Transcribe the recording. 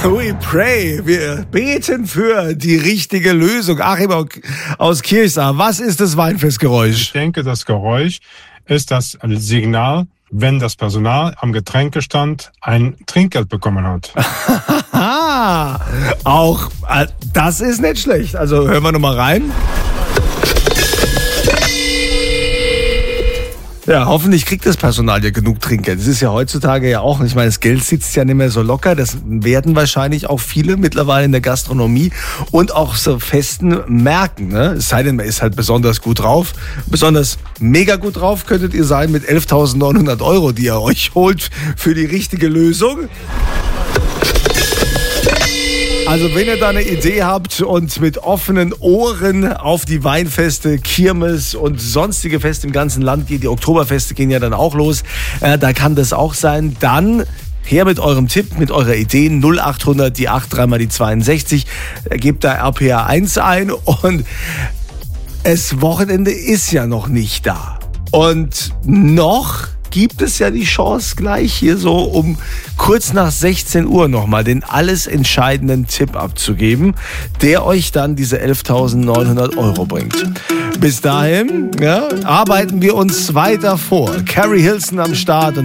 We pray. Wir beten für die richtige Lösung. Achim aus Kirchsach, was ist das Weinfestgeräusch? Ich denke, das Geräusch ist das Signal, wenn das Personal am Getränkestand ein Trinkgeld bekommen hat. Auch das ist nicht schlecht. Also hören wir nochmal rein. Ja, hoffentlich kriegt das Personal ja genug Trinkgeld. Das ist ja heutzutage ja auch, ich meine, das Geld sitzt ja nicht mehr so locker. Das werden wahrscheinlich auch viele mittlerweile in der Gastronomie und auch so Festen merken. Ne? Es sei denn, man ist halt besonders gut drauf. Besonders mega gut drauf könntet ihr sein mit 11.900 €, die ihr euch holt für die richtige Lösung. Also wenn ihr da eine Idee habt und mit offenen Ohren auf die Weinfeste, Kirmes und sonstige Feste im ganzen Land geht, die Oktoberfeste gehen ja dann auch los, da kann das auch sein, dann her mit eurem Tipp, mit eurer Idee, 0800 die 8 3 mal die 62, gebt da RPA 1 ein und das Wochenende ist ja noch nicht da. Und noch gibt es ja die Chance, gleich hier so um kurz nach 16 Uhr nochmal den alles entscheidenden Tipp abzugeben, der euch dann diese 11.900 € bringt. Bis dahin arbeiten wir uns weiter vor. Carrie Hilson am Start und